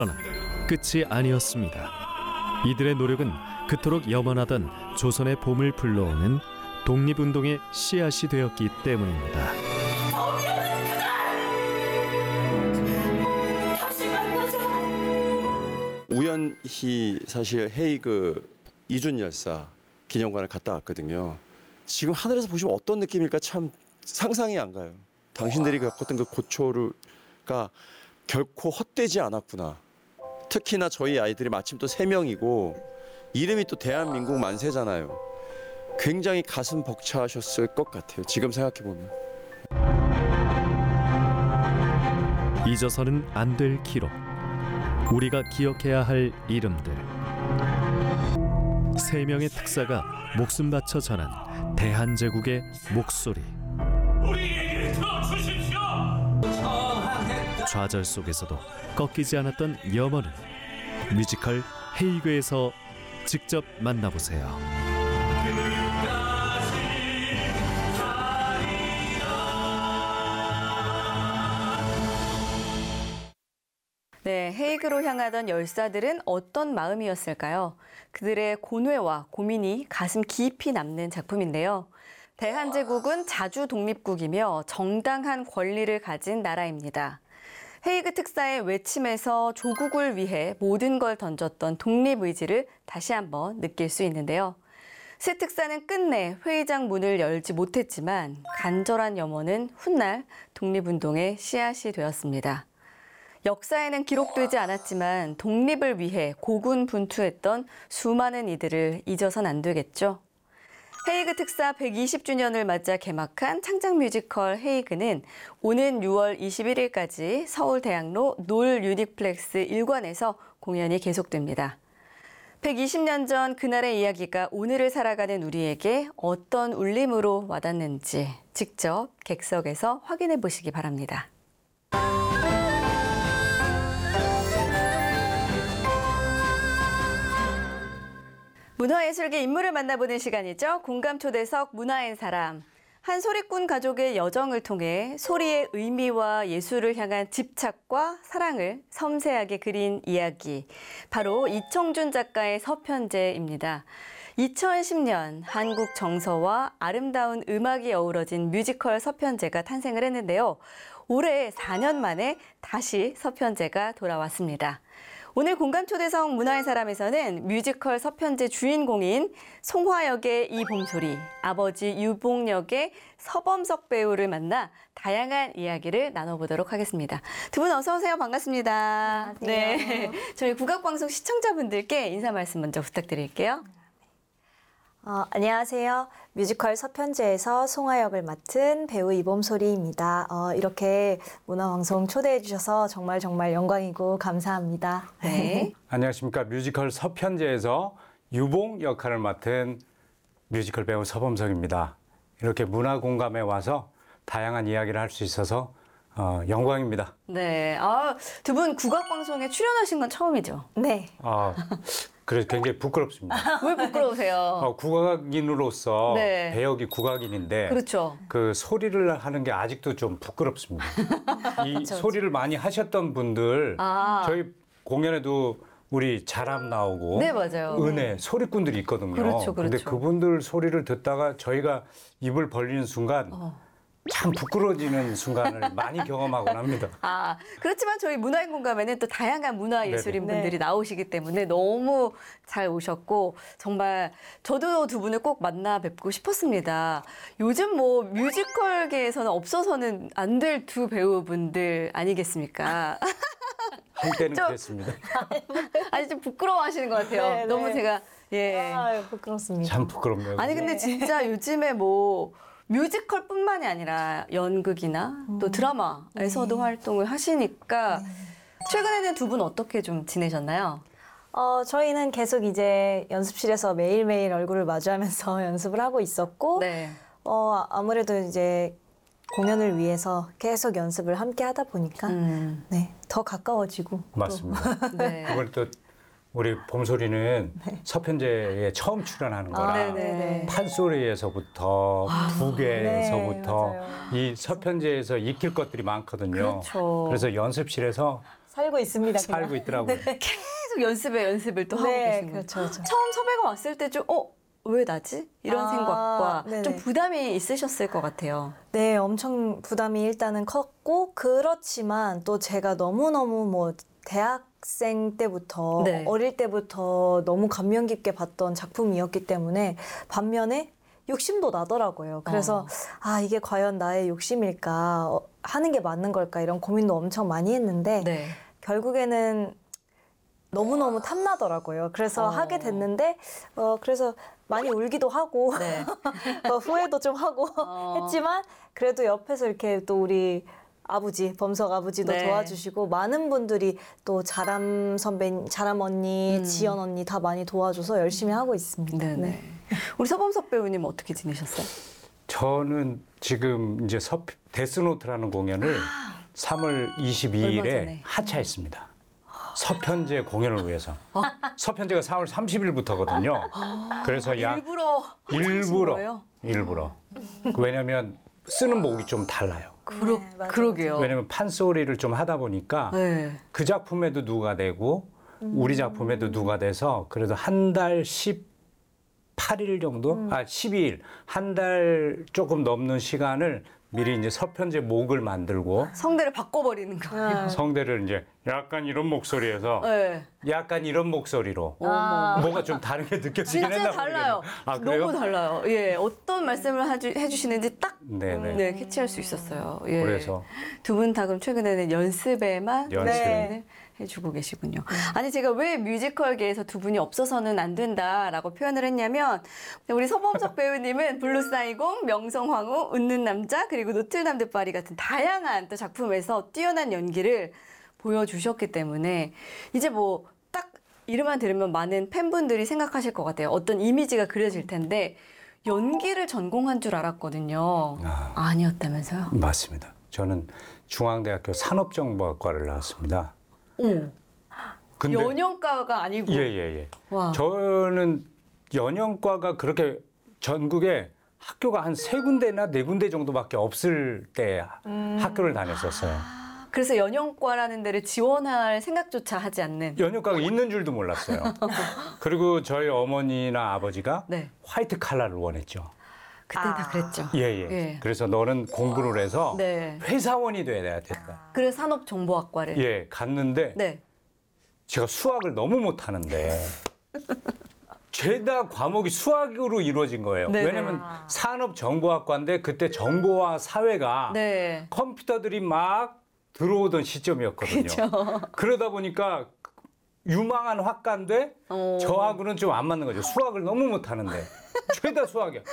그러나 끝이 아니었습니다. 이들의 노력은 그토록 염원하던 조선의 봄을 불러오는 독립운동의 씨앗이 되었기 때문입니다. 우연히 사실 헤이그 이준 열사 기념관을 갔다 왔거든요. 지금 하늘에서 보시면 어떤 느낌일까 참 상상이 안 가요. 당신들이 겪었던 그 고초가 결코 헛되지 않았구나. 특히나 저희 아이들이 마침 또 3명이고 이름이 또 대한민국 만세잖아요. 굉장히 가슴 벅차하셨을 것 같아요. 지금 생각해보면. 잊어서는 안 될 기록, 우리가 기억해야 할 이름들. 3명의 특사가 목숨 바쳐 전한 대한제국의 목소리. 좌절 속에서도 꺾이지 않았던 염원을 뮤지컬 헤이그에서 직접 만나보세요. 네, 헤이그로 향하던 열사들은 어떤 마음이었을까요? 그들의 고뇌와 고민이 가슴 깊이 남는 작품인데요. 대한제국은 자주 독립국이며 정당한 권리를 가진 나라입니다. 헤이그 특사의 외침에서 조국을 위해 모든 걸 던졌던 독립의지를 다시 한번 느낄 수 있는데요. 새 특사는 끝내 회의장 문을 열지 못했지만 간절한 염원은 훗날 독립운동의 씨앗이 되었습니다. 역사에는 기록되지 않았지만 독립을 위해 고군분투했던 수많은 이들을 잊어선 안 되겠죠. 헤이그 특사 120주년을 맞아 개막한 창작 뮤지컬 헤이그는 오는 6월 21일까지 서울대학로 놀 유니플렉스 1관에서 공연이 계속됩니다. 120년 전 그날의 이야기가 오늘을 살아가는 우리에게 어떤 울림으로 와닿는지 직접 객석에서 확인해 보시기 바랍니다. 문화예술계 인물을 만나보는 시간이죠. 공감초대석 문화의 사람. 한 소리꾼 가족의 여정을 통해 소리의 의미와 예술을 향한 집착과 사랑을 섬세하게 그린 이야기. 바로 이청준 작가의 서편제입니다. 2010년 한국 정서와 아름다운 음악이 어우러진 뮤지컬 서편제가 탄생을 했는데요. 올해 4년 만에 다시 서편제가 돌아왔습니다. 오늘 공감초대석 문화의 사람에서는 뮤지컬 서편제 주인공인 송화 역의 이봄소리, 아버지 유봉 역의 서범석 배우를 만나 다양한 이야기를 나눠보도록 하겠습니다. 두 분 어서 오세요. 반갑습니다. 안녕하세요. 네, 저희 국악방송 시청자분들께 인사 말씀 먼저 부탁드릴게요. 안녕하세요. 뮤지컬 서편제에서 송화 역을 맡은 배우 이봄소리입니다. 이렇게 문화방송 초대해 주셔서 정말 영광이고 감사합니다. 네. 안녕하십니까. 뮤지컬 서편제에서 유봉 역할을 맡은 뮤지컬 배우 서범석입니다. 이렇게 문화 공감에 와서 다양한 이야기를 할 수 있어서 영광입니다. 네, 두 분 국악방송에 출연하신 건 처음이죠? 네. 그래서 굉장히 부끄럽습니다. 왜 부끄러우세요? 국악인으로서 네. 배역이 국악인인데 그렇죠. 그 소리를 하는 게 아직도 좀 부끄럽습니다. 이 그렇죠. 소리를 많이 하셨던 분들 저희 공연에도 우리 자람 나오고 네, 맞아요. 은혜 소리꾼들이 있거든요. 그렇죠. 근데 그분들 소리를 듣다가 저희가 입을 벌리는 순간 참 부끄러워지는 순간을 많이 경험하곤 합니다. 그렇지만 저희 문화인 공감에는 또 다양한 문화예술인 네네. 분들이 나오시기 때문에 너무 잘 오셨고 정말 저도 두 분을 꼭 만나 뵙고 싶었습니다. 요즘 뭐 뮤지컬계에서는 없어서는 안 될 두 배우분들 아니겠습니까? 한때는 좀- 그랬습니다. 아니 좀 부끄러워하시는 것 같아요. 네, 너무 네. 제가 부끄럽습니다. 참 부끄럽네요. 아니 근데 진짜 요즘에 뭐 뮤지컬뿐만이 아니라 연극이나 또 드라마에서도 활동을 하시니까 최근에는 두 분 어떻게 좀 지내셨나요? 저희는 계속 이제 연습실에서 매일매일 얼굴을 마주하면서 연습을 하고 있었고 네. 아무래도 이제 공연을 위해서 계속 연습을 함께 하다 보니까 네, 더 가까워지고 맞습니다. 네. 이걸 또 우리 봄소리는 서편제에 처음 출연하는 거라 네네네. 판소리에서부터 북에서부터 네, 맞아요. 이 서편제에서 익힐 것들이 많거든요. 그렇죠. 그래서 연습실에서 살고 있습니다. 그냥. 살고 있더라고요. 계속 연습을 또 하고 네, 계신 거예요. 그렇죠, 그렇죠. 처음 섭외가 왔을 때 좀 왜 나지? 이런 아, 생각과 네네. 좀 부담이 있으셨을 것 같아요. 네, 엄청 부담이 일단은 컸고 그렇지만 또 제가 너무너무 뭐 대학생 때부터 네. 어릴 때부터 너무 감명 깊게 봤던 작품이었기 때문에 반면에 욕심도 나더라고요. 그래서 이게 과연 나의 욕심일까? 하는 게 맞는 걸까? 이런 고민도 엄청 많이 했는데 네. 결국에는 너무너무 탐나더라고요. 그래서 하게 됐는데 그래서 많이 울기도 하고 네. 후회도 좀 하고 했지만 그래도 옆에서 이렇게 또 우리 아버지, 범석 아버지도 네. 도와주시고 많은 분들이 또 자람 선배, 자람 언니, 지연 언니 다 많이 도와줘서 열심히 하고 있습니다. 네네. 우리 서범석 배우님 어떻게 지내셨어요? 저는 지금 이제 데스노트라는 공연을 3월 얼마 22일에 전에. 하차했습니다. 서편제 공연을 위해서. 서편제가 4월 30일부터거든요. 그래서 일부러 일부러. 왜냐면 쓰는 곡이 좀 달라요. 네, 맞아요. 그러게요. 왜냐면 판소리를 좀 하다 보니까 네. 그 작품에도 누가 되고 우리 작품에도 누가 돼서 그래도 한 달 18일 정도? 12일. 한 달 조금 넘는 시간을 미리 이제 서편제 목을 만들고 성대를 바꿔버리는 거예요. 성대를 이제 약간 이런 목소리에서 네. 약간 이런 목소리로 어머. 뭔가 좀 다르게 느껴지긴 진짜 했나 달라요. 모르겠네요. 아, 그래요? 너무 달라요. 예, 어떤 말씀을 해주시는지 딱 네네. 네, 캐치할 수 있었어요. 예. 그래서 두 분 다 그럼 최근에는 연습에만 연습. 네. 해주고 계시군요. 아니 제가 왜 뮤지컬계에서 두 분이 없어서는 안 된다라고 표현을 했냐면 우리 서범석 배우님은 블루사이공, 명성황후, 웃는 남자 그리고 노틀담 파리 같은 다양한 또 작품에서 뛰어난 연기를 보여주셨기 때문에 이제 뭐 딱 이름만 들으면 많은 팬분들이 생각하실 것 같아요. 어떤 이미지가 그려질 텐데 연기를 전공한 줄 알았거든요. 아니었다면서요? 맞습니다. 저는 중앙대학교 산업정보학과를 나왔습니다. 근데 연영과가 아니고 예. 와. 저는 연영과가 그렇게 전국에 학교가 한 3군데나 4군데 정도밖에 없을 때 학교를 다녔었어요. 그래서 연영과라는 데를 지원할 생각조차 하지 않는. 연영과가 있는 줄도 몰랐어요. 그리고 저희 어머니나 아버지가 네. 화이트 칼라를 원했죠. 그땐 다 그랬죠. 예. 예. 그래서 너는 공부를 해서 네. 회사원이 돼야 된다. 그래서 산업정보학과를. 예, 갔는데 네. 제가 수학을 너무 못하는데 죄다 과목이 수학으로 이루어진 거예요. 네네. 왜냐면 산업정보학과인데 그때 정보와 사회가 네. 컴퓨터들이 막 들어오던 시점이었거든요. 그러다 보니까 유망한 학과인데 저하고는 좀 안 맞는 거죠. 수학을 너무 못하는데 죄다 수학이야.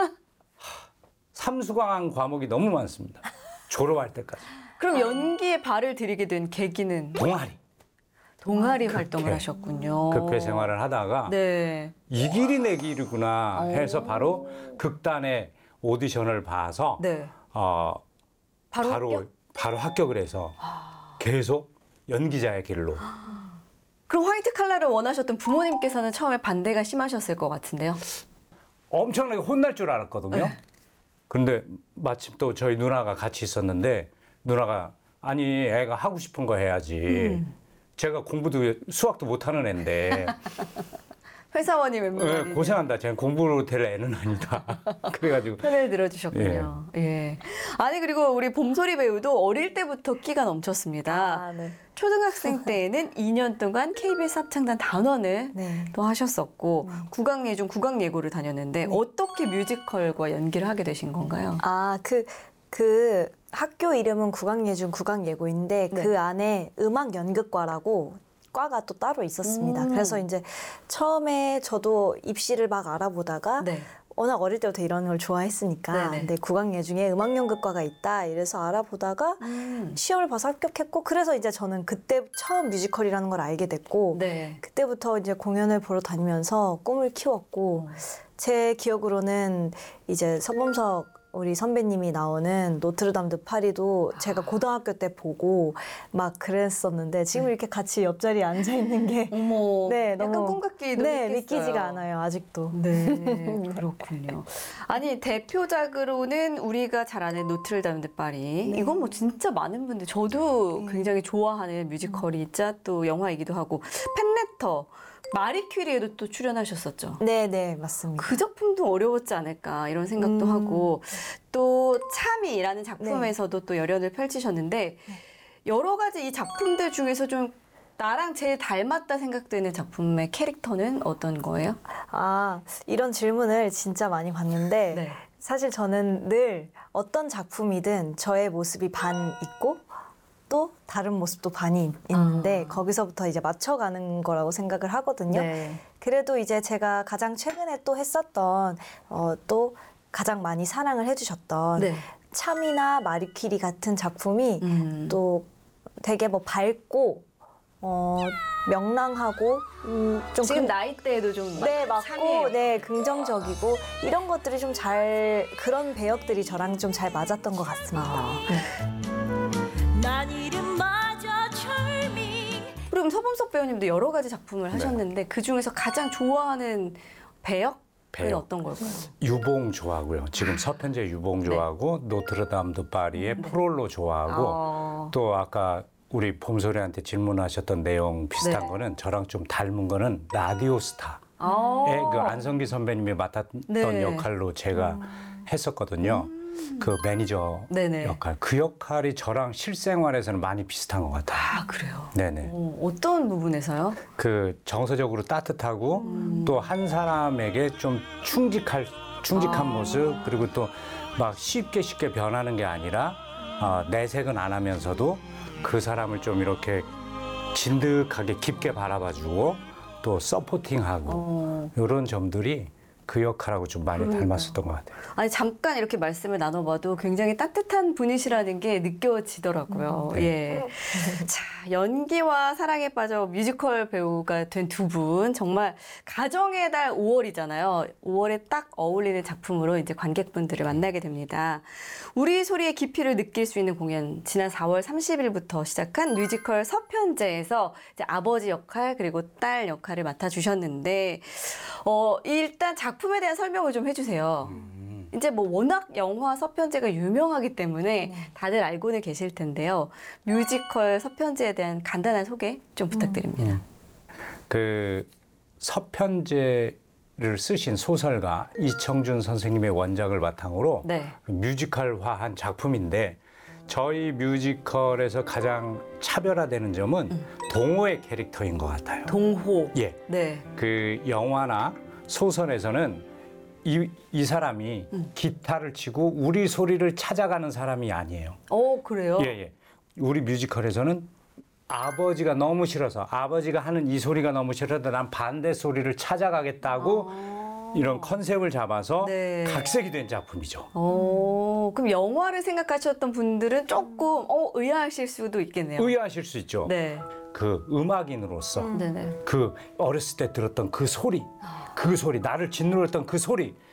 삼수강한 과목이 너무 많습니다. 졸업할 때까지. 그럼 연기에 발을 들이게 된 계기는 동아리 활동을 하셨군요. 극회 생활을 하다가 네. 이 길이 내 길이구나 해서 바로 극단의 오디션을 봐서 네. 바로 합격? 합격을 해서 계속 연기자의 길로. 그럼 화이트 칼라를 원하셨던 부모님께서는 처음에 반대가 심하셨을 것 같은데요. 엄청나게 혼날 줄 알았거든요. 네. 근데 마침 또 저희 누나가 같이 있었는데 누나가 아니 애가 하고 싶은 거 해야지. 제가 공부도 수학도 못하는 애인데 회사원이 멤버가 고생한다. 제가 공부로 될 애는 아니다. 그래가지고 편을 들어주셨군요. 예. 아니 그리고 우리 봄소리 배우도 어릴 때부터 끼가 넘쳤습니다. 네. 초등학생 때에는 2년 동안 KBS 합창단 단원을 네. 또 하셨었고 국악예중 국악예고를 다녔는데 어떻게 뮤지컬과 연기를 하게 되신 건가요? 그 학교 이름은 국악예중 국악예고인데 네. 그 안에 음악연극과라고 과가 또 따로 있었습니다. 그래서 이제 처음에 저도 입시를 막 알아보다가 네. 워낙 어릴 때부터 이런 걸 좋아했으니까 네네. 근데 국악예중에 음악연극과가 있다 이래서 알아보다가 시험을 봐서 합격했고 그래서 이제 저는 그때 처음 뮤지컬이라는 걸 알게 됐고 네. 그때부터 이제 공연을 보러 다니면서 꿈을 키웠고 제 기억으로는 이제 서범석 우리 선배님이 나오는 노트르담 드 파리도 제가 고등학교 때 보고 막 그랬었는데 지금 이렇게 같이 옆자리에 앉아 있는 게 어머, 네, 약간 너무- 꿈 같기도 네, 했겠어요. 믿기지가 않아요, 아직도. 네, 그렇군요. 아니 대표작으로는 우리가 잘 아는 노트르담 드 파리. 네. 이건 뭐 진짜 많은 분들 저도 네. 굉장히 좋아하는 뮤지컬이자 또 영화이기도 하고 펜네터, 마리 퀴리에도 또 출연하셨었죠. 네, 네, 맞습니다. 그 작품도 어려웠지 않을까 이런 생각도 하고 또 참이라는 작품에서도 또 열연을 펼치셨는데 여러 가지 이 작품들 중에서 좀 나랑 제일 닮았다 생각되는 작품의 캐릭터는 어떤 거예요? 아, 이런 질문을 진짜 많이 받는데 네. 사실 저는 늘 어떤 작품이든 저의 모습이 반 있고 또 다른 모습도 반이 있는데 거기서부터 이제 맞춰가는 거라고 생각을 하거든요. 네. 그래도 이제 제가 가장 최근에 또 했었던 또 가장 많이 사랑을 해주셨던 네. 참이나 마리퀴리 같은 작품이 또 되게 뭐 밝고 명랑하고 좀 지금 나이대에도 좀 네, 맞고, 참이에요. 네, 긍정적이고, 이런 것들이 좀 그런 배역들이 저랑 좀 잘 맞았던 것 같습니다. 난 이름마저 철미 그럼 서범석 배우님도 여러 가지 작품을 하셨는데 그 중에서 가장 좋아하는 배역은 배역. 어떤 걸까요? 유봉 좋아하고요. 지금 서편제 유봉 좋아하고 노트르담 드 파리의 프롤로 좋아하고 또 아까 우리 봄소리한테 질문하셨던 내용 비슷한 네. 거는 저랑 좀 닮은 거는 라디오 스타의 그 안성기 선배님이 맡았던 네. 역할로 제가 했었거든요. 그 매니저 네네. 역할. 그 역할이 저랑 실생활에서는 많이 비슷한 것 같아요. 아 그래요? 네네. 어떤 부분에서요? 그 정서적으로 따뜻하고 또 한 사람에게 좀 충직한 모습 그리고 또 막 쉽게 변하는 게 아니라 내색은 안 하면서도 그 사람을 좀 이렇게 진득하게 깊게 바라봐주고 또 서포팅하고 이런 점들이 그 역할하고 좀 많이 닮았었던 것 같아요. 아니 잠깐 이렇게 말씀을 나눠봐도 굉장히 따뜻한 분이시라는 게 느껴지더라고요. 예. 자 연기와 사랑에 빠져 뮤지컬 배우가 된 두 분 정말 가정의 달 5월이잖아요. 5월에 딱 어울리는 작품으로 이제 관객분들을 만나게 됩니다. 우리 소리의 깊이를 느낄 수 있는 공연 지난 4월 30일부터 시작한 뮤지컬 서편제에서 이제 아버지 역할 그리고 딸 역할을 맡아주셨는데 일단 작품에 대한 설명을 좀 해주세요. 이제 뭐 워낙 영화 서편제가 유명하기 때문에 다들 알고는 계실 텐데요. 뮤지컬 서편제에 대한 간단한 소개 좀 부탁드립니다. 그 서편제를 쓰신 소설가 이청준 선생님의 원작을 바탕으로 네. 뮤지컬화한 작품인데 저희 뮤지컬에서 가장 차별화되는 점은 동호의 캐릭터인 것 같아요. 동호. 예, 네. 그 영화나 소설에서는 이 사람이 기타를 치고 우리 소리를 찾아가는 사람이 아니에요. 그래요? 예. 우리 뮤지컬에서는 아버지가 너무 싫어서 아버지가 하는 이 소리가 너무 싫어서 난 반대 소리를 찾아가겠다고 이런 컨셉을 잡아서 네. 각색이 된 작품이죠. 그럼 영화를 생각하셨던 분들은 조금 의아하실 수도 있겠네요. 의아하실 수 있죠. 네. 그 음악인으로서 네네. 그 어렸을 때 들었던 그 소리, 나를 짓눌렀던 그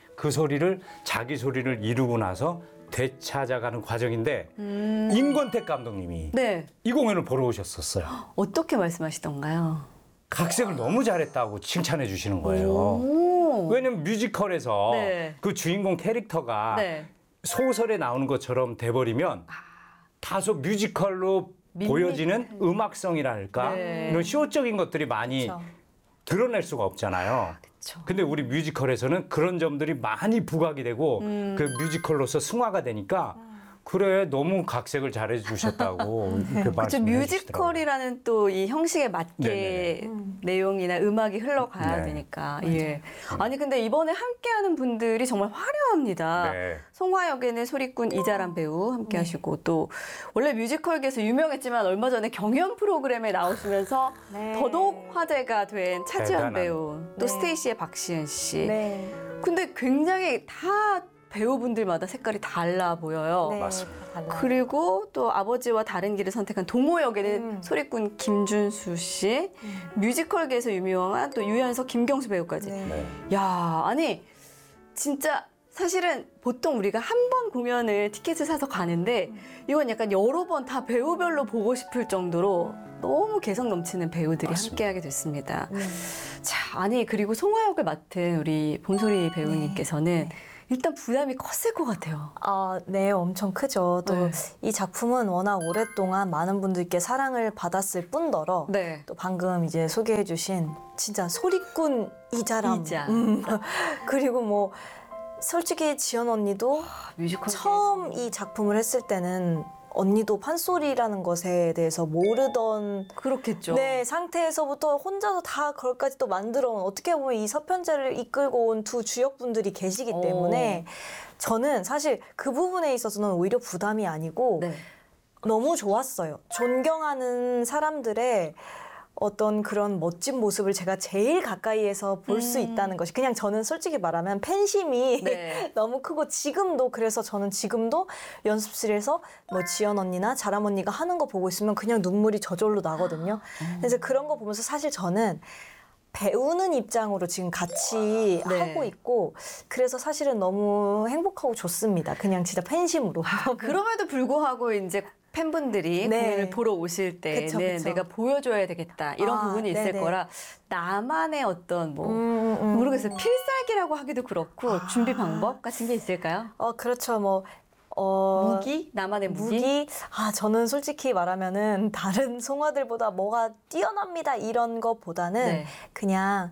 소리를 자기 소리를 이루고 나서 되찾아가는 과정인데 임권택 감독님이 네. 이 공연을 보러 오셨었어요. 어떻게 말씀하시던가요? 각색을 너무 잘했다고 칭찬해 주시는 거예요. 오. 왜냐면 뮤지컬에서 네. 그 주인공 캐릭터가 네. 소설에 나오는 것처럼 돼버리면 다소 뮤지컬로 보여지는 음악성이랄까 네. 이런 쇼적인 것들이 많이 그렇죠. 드러낼 수가 없잖아요. 그쵸. 근데 우리 뮤지컬에서는 그런 점들이 많이 부각이 되고 그 뮤지컬로서 승화가 되니까 그래 너무 각색을 잘해 주셨다고 이렇게 그쵸, 말씀해 주시더라고요. 뮤지컬이라는 또 이 형식에 맞게 네네네. 내용이나 음악이 흘러가야 네. 되니까. 예. 아니 근데 이번에 함께하는 분들이 정말 화려합니다. 네. 송화역에는 소리꾼 이자람 배우 함께하시고 또 원래 뮤지컬계에서 유명했지만 얼마 전에 경연 프로그램에 나오시면서 네. 더더욱 화제가 된 차지연 대단한. 배우, 또 네. 스테이시의 박시은 씨. 네. 근데 굉장히 다 배우분들마다 색깔이 달라 보여요. 네. 맞습니다. 다 달라요. 그리고 또 아버지와 다른 길을 선택한 동호 역에는 소리꾼 김준수 씨, 뮤지컬계에서 유명한 또 유연석, 김경수 배우까지. 네. 네. 야, 아니 진짜 사실은 보통 우리가 한 번 공연을 티켓을 사서 가는데 이건 약간 여러 번 다 배우별로 보고 싶을 정도로 너무 개성 넘치는 배우들이 함께하게 됐습니다. 자, 아니 그리고 송화역을 맡은 우리 본소리 배우님께서는 일단 부담이 컸을 것 같아요. 아, 네, 엄청 크죠. 또 네. 이 작품은 워낙 오랫동안 많은 분들께 사랑을 받았을 뿐더러 네. 또 방금 이제 소개해주신 진짜 소리꾼 이자람. 이자. 그리고 뭐 솔직히 지연 언니도 뮤지컬 처음 이 작품을 했을 때는 언니도 판소리라는 것에 대해서 모르던 그렇겠죠. 네, 상태에서부터 혼자서 다 그걸까지 또 만들어 온 어떻게 보면 이 서편제를 이끌고 온 두 주역분들이 계시기 때문에 저는 사실 그 부분에 있어서는 오히려 부담이 아니고 네. 너무 좋았어요. 존경하는 사람들의 어떤 그런 멋진 모습을 제가 제일 가까이에서 볼 수 있다는 것이 그냥 저는 솔직히 말하면 팬심이 네. 너무 크고 지금도 그래서 저는 지금도 연습실에서 뭐 지연 언니나 자람 언니가 하는 거 보고 있으면 그냥 눈물이 저절로 나거든요. 그래서 그런 거 보면서 사실 저는 배우는 입장으로 지금 같이 네. 하고 있고 그래서 사실은 너무 행복하고 좋습니다. 그냥 진짜 팬심으로. 그럼에도 불구하고 이제 팬분들이 네. 공연을 보러 오실 때는 그쵸, 그쵸. 내가 보여줘야 되겠다 이런 아, 부분이 있을 네네. 거라 나만의 어떤 뭐 모르겠어요. 필살기라고 하기도 그렇고 준비 방법 같은 게 있을까요? 그렇죠. 뭐 무기? 나만의 무기? 저는 솔직히 말하면은 다른 송화들보다 뭐가 뛰어납니다 이런 것보다는 네. 그냥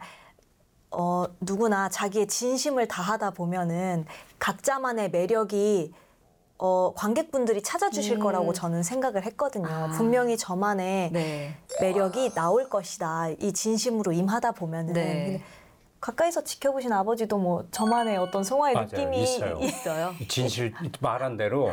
누구나 자기의 진심을 다하다 보면은 각자만의 매력이 관객분들이 찾아주실 거라고 저는 생각을 했거든요. 분명히 저만의 네. 매력이 나올 것이다. 이 진심으로 임하다 보면은 네. 가까이서 지켜보신 아버지도 뭐 저만의 어떤 송화의 맞아요. 느낌이 있어요. 있어요. 진실 말한 대로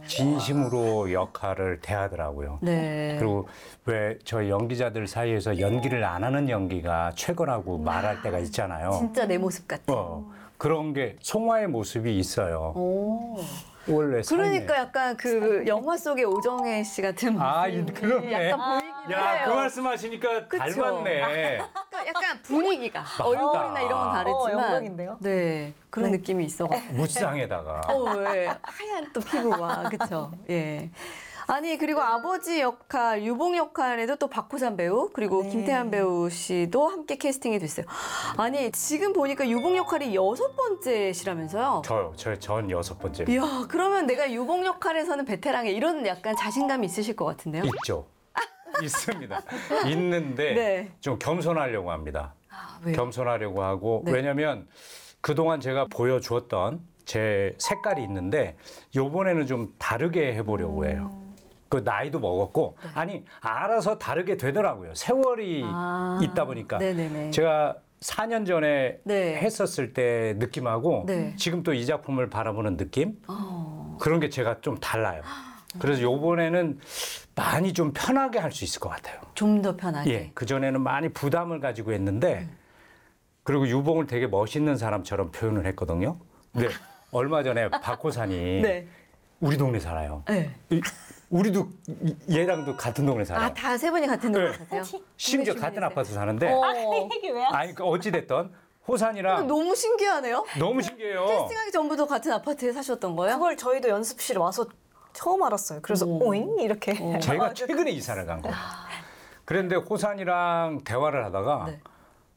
진심으로 역할을 대하더라고요. 네. 그리고 왜 저희 연기자들 사이에서 연기를 안 하는 연기가 최고라고 말할 때가 있잖아요. 진짜 내 모습 같아. 그런 게 송화의 모습이 있어요. 오. 원래 그러니까 삶에. 약간 그 영화 속의 오정혜 씨 같은 모습이 그러네. 약간 보이긴 야, 해요. 그 말씀하시니까 그쵸? 닮았네. 그러니까 약간 분위기가 얼굴이나 이런 건 다르지만 영광인데요? 네 그런 느낌이 있어가지고 무쌍에다가. 네. 하얀 또 피부와 그쵸 예. 아니 그리고 아버지 역할 유봉 역할에도 또 박호산 배우 그리고 네. 김태한 배우 씨도 함께 캐스팅이 됐어요. 아니 지금 보니까 유봉 역할이 6번째시라면서요? 전 6번째. 이야 그러면 내가 유봉 역할에서는 베테랑에 이런 약간 자신감이 있으실 것 같은데요? 있죠. 있습니다. 있는데 네. 좀 겸손하려고 합니다. 아, 왜요? 겸손하려고 하고 네. 왜냐면 그동안 제가 보여주었던 제 색깔이 있는데 요번에는 좀 다르게 해보려고 해요. 그 나이도 먹었고 아니 알아서 다르게 되더라고요. 세월이 아, 있다 보니까 네네네. 제가 4년 전에 네. 했었을 때 느낌하고 네. 지금 또 이 작품을 바라보는 느낌 그런 게 제가 좀 달라요. 그래서 요번에는 많이 좀 편하게 할 수 있을 것 같아요. 좀 더 편하게. 예, 그전에는 많이 부담을 가지고 했는데 그리고 유봉을 되게 멋있는 사람처럼 표현을 했거든요. 근데 얼마 전에 박호산이 네. 우리 동네 살아요. 네. 우리도 얘랑도 같은 동네 살아요. 아, 다 세 분이 같은 동네 네. 사세요? 심지어 같은 아파트 사는데 이게 왜? 아니 어찌 됐던 호산이랑 너무 신기하네요. 너무 신기해요. 캐스팅하기 전부터 같은 아파트에 사셨던 거예요? 그걸 저희도 연습실에 와서 처음 알았어요. 그래서 오잉 이렇게. 제가 최근에 이사를 간 거예요. 그런데 호산이랑 대화를 하다가 네.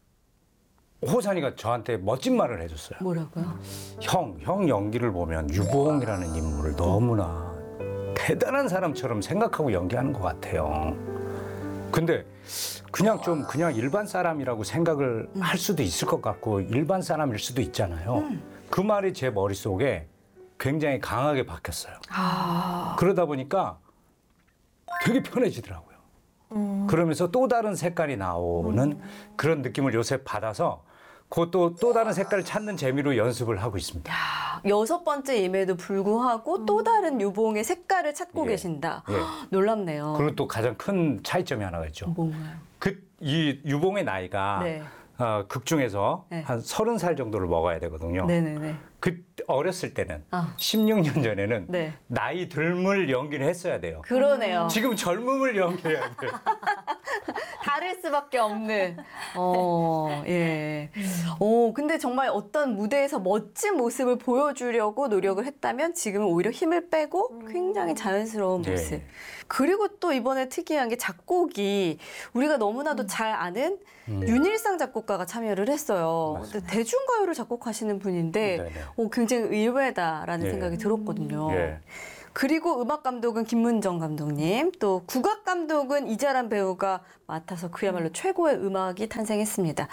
호산이가 저한테 멋진 말을 해줬어요. 뭐라고요? 형 연기를 보면 유봉이라는 인물을 너무나 대단한 사람처럼 생각하고 연기하는 것 같아요. 근데 그냥 일반 사람이라고 생각을 할 수도 있을 것 같고 일반 사람일 수도 있잖아요. 그 말이 제 머릿속에 굉장히 강하게 박혔어요. 그러다 보니까 되게 편해지더라고요. 그러면서 또 다른 색깔이 나오는 그런 느낌을 요새 받아서 그것도 또 다른 색깔을 찾는 재미로 연습을 하고 있습니다. 6번째임에도 불구하고 또 다른 유봉의 색깔을 찾고 예. 계신다. 예. 놀랍네요. 그리고 또 가장 큰 차이점이 하나가 있죠. 뭔가요? 이 유봉의 나이가 네. 극 중에서 네. 한 30살 정도를 먹어야 되거든요. 네네네. 그 어렸을 때는 아. 16년 전에는 네. 나이 들물 연기를 했어야 돼요. 그러네요. 지금 젊음을 연기해야 돼요. 다를 수밖에 없는. 예. 근데 정말 어떤 무대에서 멋진 모습을 보여주려고 노력을 했다면 지금은 오히려 힘을 빼고 굉장히 자연스러운 네. 모습. 그리고 또 이번에 특이한 게 작곡이 우리가 너무나도 잘 아는 윤일상 작곡가가 참여를 했어요. 근데 대중가요를 작곡하시는 분인데 네네. 굉장히 의외다라는 네. 생각이 들었거든요. 예. 그리고 음악 감독은 김문정 감독님, 또 국악 감독은 이자란 배우가 맡아서 그야말로 최고의 음악이 탄생했습니다.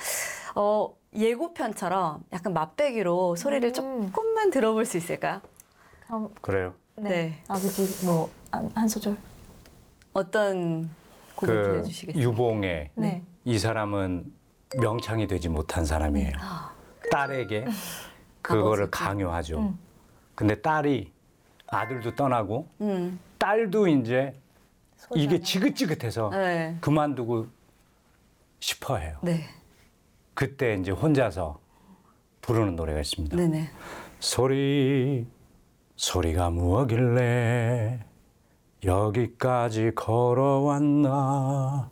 예고편처럼 약간 맛배기로 소리를 조금만 들어볼 수 있을까요? 그래요. 네. 아버지 뭐 한 소절. 어떤 곡을 그 들려주시겠어요? 유봉의 네. 이 사람은 명창이 되지 못한 사람이에요. 딸에게 그거를 아버지. 강요하죠. 근데 딸이 아들도 떠나고 음, 딸도 이제 이게 지긋지긋해서 네. 그만두고 싶어 해요. 네. 그때 이제 부르는 노래가 있습니다. 네네. 소리가 무엇길래 여기까지 걸어왔나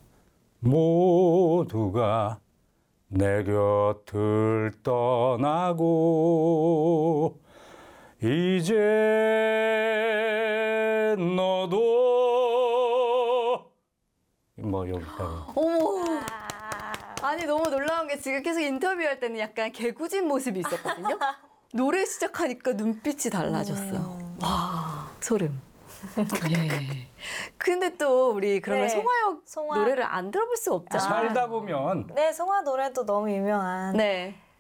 모두가 내 곁을 떠나고 이제 너도 뭐 여기까지. 어머! 아니, 너무 놀라운 게 지금 계속 인터뷰할 때는 약간 개구진 모습이 있었거든요. 노래 시작하니까 눈빛이 달라졌어요. 와, 소름. 예. 근데 또 우리 그러면 네. 송하역 송하. 노래를 안 들어볼 수 없잖아요. 살다 보면 네, 송화 노래도 너무 유명한 네.